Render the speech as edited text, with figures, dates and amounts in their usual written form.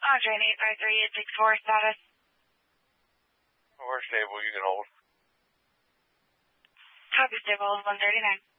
Andre 853-864 status. We're stable, you can hold. Copy stable 139.